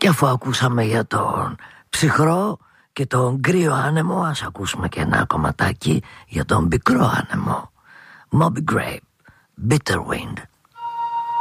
Και αφού ακούσαμε για τον ψυχρό και τον κρύο άνεμο, ας ακούσουμε και ένα κομματάκι για τον πικρό άνεμο. Moby Grape, Bitter Wind.